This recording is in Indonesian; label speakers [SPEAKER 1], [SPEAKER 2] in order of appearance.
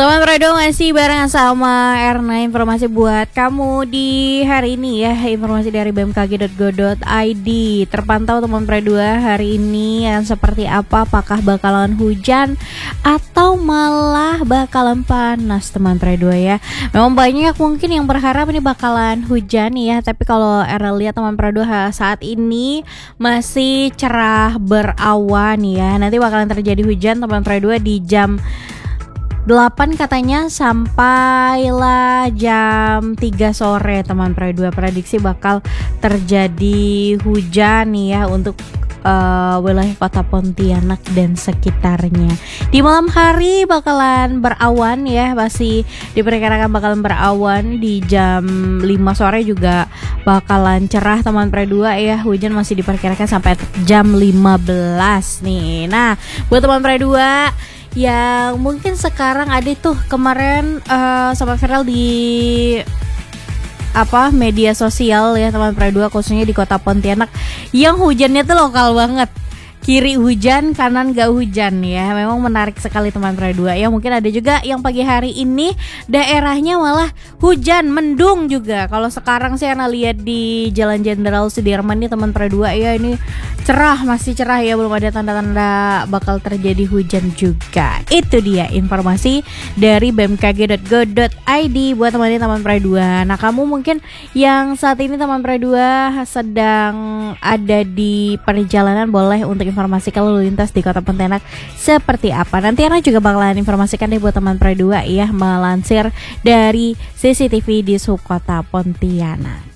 [SPEAKER 1] Teman Redo masih bareng sama Erna. Informasi buat kamu di hari ini ya. Informasi dari bmkg.go.id. Terpantau teman Redo hari ini yang seperti apa? Apakah bakalan hujan atau malah bakalan panas teman Redo ya. Memang banyak mungkin yang berharap ini bakalan hujan ya. Tapi kalau Erna lihat teman Redo saat ini masih cerah berawan ya. Nanti bakalan terjadi hujan teman Redo di jam 8 katanya sampailah jam 3 sore teman Pre 2. Prediksi bakal terjadi hujan nih ya untuk wilayah kota Pontianak dan sekitarnya. Di malam hari bakalan berawan ya, masih diperkirakan bakalan berawan. Di jam 5 sore juga bakalan cerah teman Pre 2 ya. Hujan masih diperkirakan sampai jam 15 nih. Nah, buat teman Pre 2 yang mungkin sekarang ada tuh kemarin sempat viral di media sosial ya teman Pre 2, khususnya di kota Pontianak yang hujannya tuh lokal banget. Kiri hujan, kanan gak hujan ya. Memang menarik sekali teman Pre 2 ya. Mungkin ada juga yang pagi hari ini daerahnya malah hujan, mendung juga. Kalau sekarang sih Ana lihat di Jalan Jenderal Sudirman nih teman Pre 2 ya, ini cerah, masih cerah ya, belum ada tanda-tanda bakal terjadi hujan juga. Itu dia informasi dari bmkg.go.id buat teman Pre 2. Nah, kamu mungkin yang saat ini teman Pre 2 sedang ada di perjalanan, boleh untuk informasi lalu lintas di kota Pontianak seperti apa. Nanti Ana juga bakalan informasikan deh buat teman Pre 2 ya, melansir dari CCTV di Subkota Pontianak.